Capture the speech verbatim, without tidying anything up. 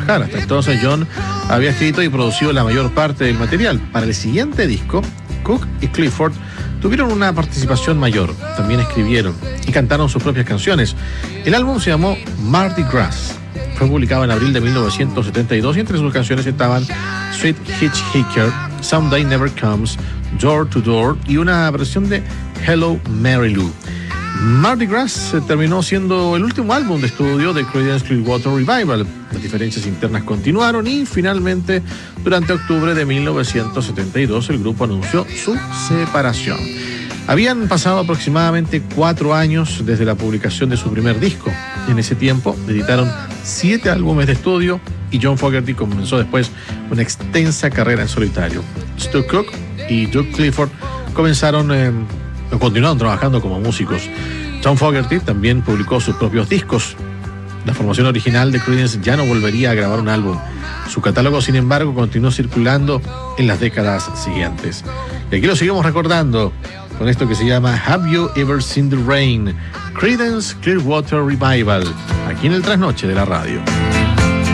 trabajar. Hasta entonces John había escrito y producido la mayor parte del material. Para el siguiente disco, Cook y Clifford tuvieron una participación mayor. También escribieron y cantaron sus propias canciones. El álbum se llamó Mardi Gras. Fue publicado en abril de mil novecientos setenta y dos y entre sus canciones estaban Sweet Hitchhiker, Someday Never Comes, Door to Door y una versión de Hello Mary Lou. Mardi Gras terminó siendo el último álbum de estudio de Creedence Clearwater Revival. Las diferencias internas continuaron y finalmente, durante octubre de mil novecientos setenta y dos, el grupo anunció su separación. Habían pasado aproximadamente cuatro años desde la publicación de su primer disco. En ese tiempo editaron siete álbumes de estudio y John Fogerty comenzó después una extensa carrera en solitario. Stu Cook y Doug Clifford comenzaron eh, o continuaron trabajando como músicos. John Fogerty también publicó sus propios discos. La formación original de Creedence ya no volvería a grabar un álbum. Su catálogo, sin embargo, continuó circulando en las décadas siguientes. Y aquí lo seguimos recordando con esto que se llama Have You Ever Seen the Rain? Creedence Clearwater Revival, aquí en el Trasnoche de la radio.